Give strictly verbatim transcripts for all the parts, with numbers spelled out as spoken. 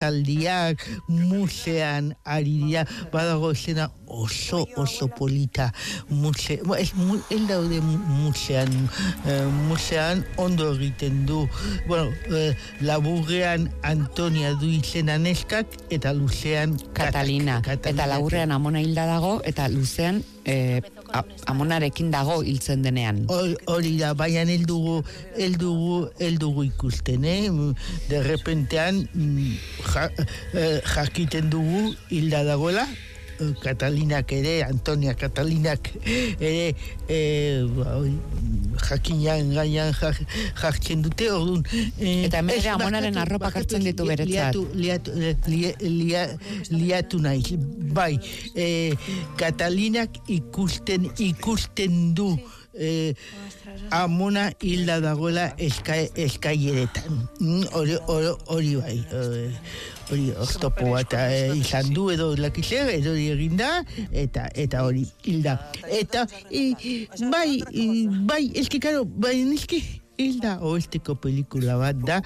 ekitaldiak, musean ari dira, badago esena oso, oso polita, muse, ez, el daude musean, eh, musean ondo egiten du, bueno, eh, laburrean Antonia du izena neskak, eta luzean Katalina, Katalina. Eta laburrean Amona hilda dago, eta luzean eh, Amonarekin dago hiltzen denean. Hori da, baina eldugu, eldugu, eldugu ikusten, eh? De repentean ja, eh, jakiten dugu hilda dagoela, Katalinak ere, Antonia Katalinak ere e, jakinan gaian jartzen dute, orduan e, eta hemen ere Amonaren arropak hartzen ditu beretzat liatu, liatu, liatu, liatu, liatu nahi bai, e, Katalinak ikusten ikusten du e, Amona hilda dagoela eskaileretan hori hori bai hori oztopo bat izan du edo lakizer, edo eginda, eta eta hori hilda. Eta e, bai, e, bai, eski karo, bai, eski hilda oesteko pelikula bat da,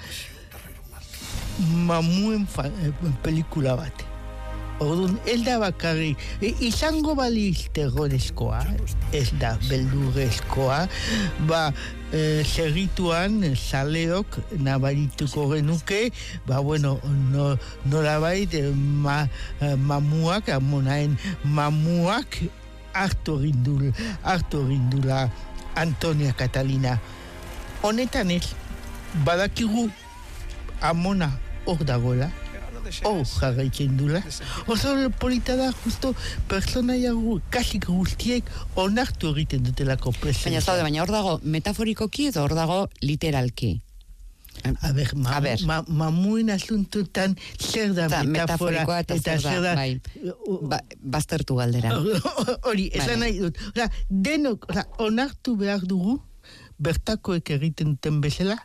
mamuen fa, pelikula bat. Orduan, elda bakarri, e, izango baliz terrorezkoa, ez da beldurrezkoa, ba, e, zerrituan, zaleok, nabarituko genuke, ba, bueno, no, nolabait, ma, mamuak, Amonaen mamuak, hartu rindul, hartu rindula Antonia Katalina. Honetan ez, badakigu Amona hor dagoela, oh, jarraitzen dula. Oso polita da, justo, personaia kasik guztiek onartu egiten dutelako presentzia. Baina zaude, baina hor dago metaforikoki edo hor dago literalki? A ber, ma, ma, mamuen asuntutan zer da metafora eta zer da, bai, ba, baztertu galdera. Hori, esan nahi dut. Ola, denok, ola, onartu behar dugu, bertakoek egiten duten bezala,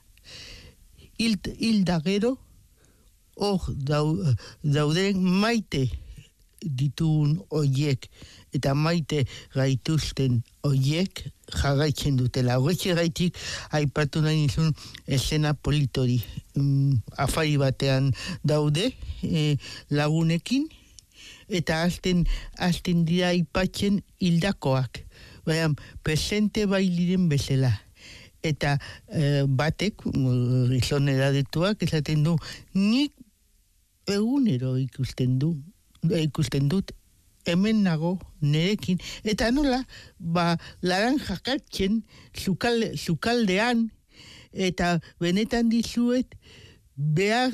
hilda gero, hor dauden maite ditugun oiek eta maite gaituzten oiek jarraitzen dutela. Horretxe gaitik aipatu nahi nizun esena politori. Mm, afari batean daude e, lagunekin eta azten, azten dira aipatzen hildakoak. Baina, presente bailiren bezala. Eta e, batek, gizon edadetuak, esaten du, nik egunero ikusten du, ikusten dut, hemen nago, nerekin, eta nola, ba, laran jakatzen, zukalde, zukaldean, eta benetan dizuet, behar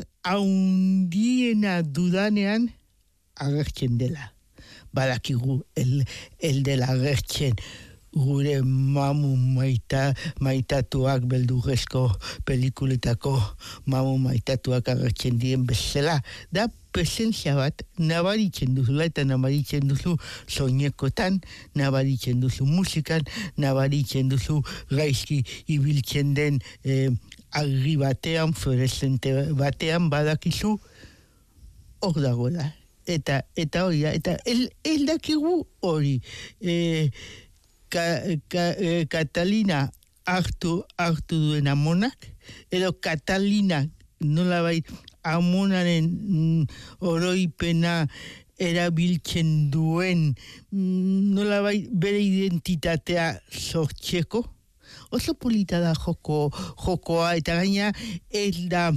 haundiena dudanean, agertzen dela. Badakigu, el, el dela agertzen, gure mamu maita, maitatuak beldurrezko pelikuletako mamu maitatuak agertzen dien bezala. Da presentzia bat nabaritzen duzula eta nabaritzen duzu soinekotan, nabaritzen duzu musikan, nabaritzen duzu gaizki ibiltzen den eh, agri batean, fluorescente batean badakizu hor dagoela. Eta, eta hori da, eta el, el dakigu hori. Eh, Ka, ka, eh, Katalina hartu, hartu duen Amonak, edo Katalina nolabait Amonaren mm, oroipena erabiltzen duen mm, nolabait bere identitatea sortzeko. Oso polita da joko, jokoa, eta gaina ez da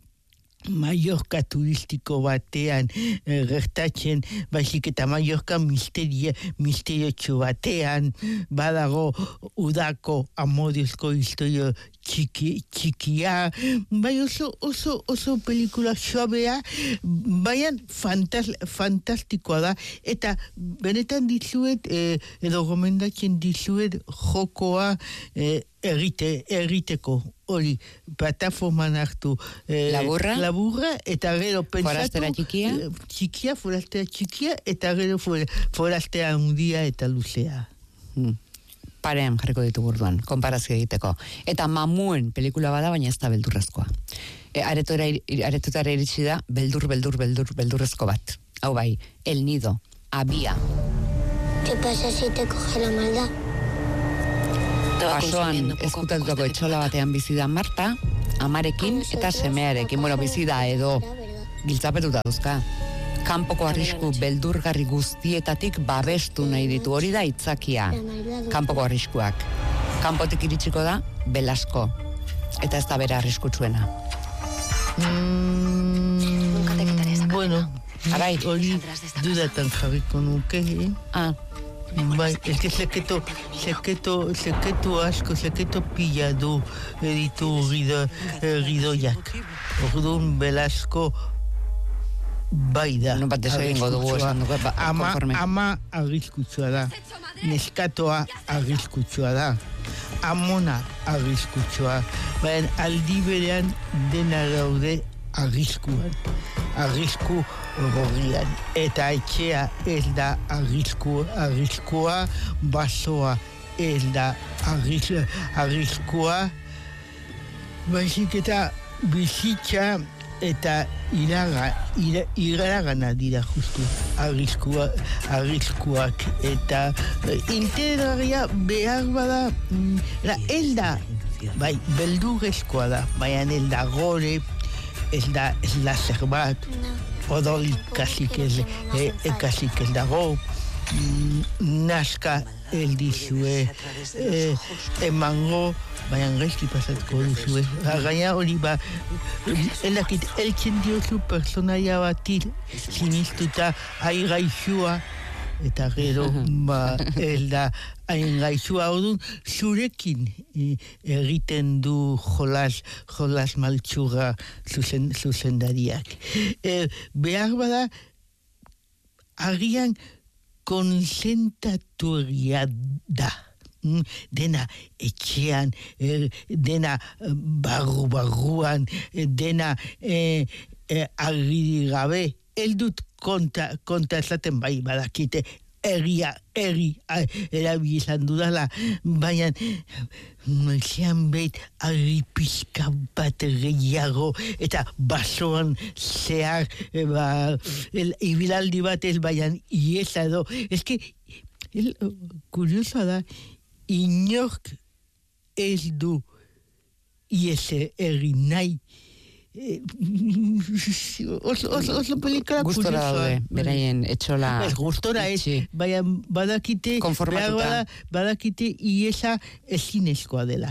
Mallorca turistiko batean eh, gertatzen, baizik eta Mallorca misterio, misteriotxo batean, badago udako amodiozko historio txiki, txikia, bai oso, oso, oso pelikula suabea, baian fantas, fantastikoa da, eta benetan dizuet, eh, edo gomendatzen dizuet jokoa eh, errite, erriteko. Hori, plataforman hartu eh, laburra, laburra eta gero pentsatu forastera txikia, eh, txikia, forastera txikia eta gero for, forastera handia eta luzea. Hmm. Parean jarriko ditu burduan, konparazio egiteko. Eta mamuen pelikula bada, baina ez da beldurrezkoa. E, aretutara iritsi da, beldur, beldur, beldur, beldurrezko bat. Hau bai, El Nido, Abia. ¿Qué pasa si te coge la maldad? Pasoan eskutatutako etxola batean bizi da Marta, amarekin eta semearekin. Bueno, bizi da edo giltzapetuta dauzka. Kanpoko arrisku beldurgarri guztietatik babestu nahi ditu, hori da itzakia. Kanpoko arriskuak. Kanpotik iritsiko da, Belasko. Eta ez da bera arriskutsuena. Mm, bueno, Arai. hori dudatan jarriko nuke, eh? Ah, Bai, ez que seketo, seketo, seketo asko, seketo pila du editu gido, gidoiak. Orduan Belasko bai da. No bat egingo dugu esan dugu, ba, ama, konforme. ama arriskutsua da. Neskatoa arriskutsua da. Amona arriskutsua. Baina aldi berean dena gaude arriskuan. Arrisku gorrian. Eta etxea ez da arrisku, arriskua, basoa ez da arris, arriskua. Baizik eta bizitza eta iraga, ira, iragana dira justu arriskua, arriskuak eta eh, interesgarria behar bada mm, la, ez da, bai, beldurrezkoa da, baina ez da gore, ez da, ez da zerbat, odolik kasik ez, eh, kasik ez dago, mm, naska ez dizue eh, emango, baina gaizki pasatuko duzue. Gaina hori ba, elakit, eltzen diozu personaia batil, sinistuta ai gaixua, eta gero, ba, ez da, hain gaixua odun, zurekin e, egiten du jolas, jolas maltsuga zuzen, zuzendariak. E, behar bada, agian konzentraturia da. Dena etxean, er, dena barru-barruan, dena eh, eh, agiri gabe. Eldut konta, konta esaten bai badakite, erria, erri, erabi izan dudala, baina noizean beit agri pizka bat gehiago, eta basoan zehar, e, ba, el, ibilaldi bat ez baian iesa edo. Ez que, el, kuriosa da, inork ez du iese erri nahi. Eh, oso, oso, oso pelikula gustora daude, beraien etxola. Ez, gustora ez, baina badakite, konformatuta. bada, badakite iesa ezinezkoa dela.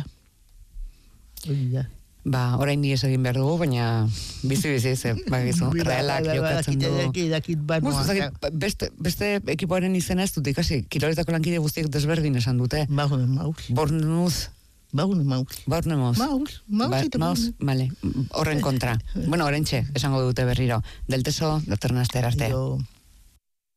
Hori da. Ba, orain ni ez egin behar dugu, baina bizi-bizi ez, bagizu, realak jokatzen du. Dakit bat beste, beste ekipoaren izena ez dut ikasi, kiroletako lankide guztiek desberdin esan dute. Bagune maus. Bornuz. Bagune maus. Borne maus. Maus. Maus. Ba, maus, vale. Horren kontra. Bueno, orentxe, esango dute berriro. Del teso, datorren astera arte. Jo.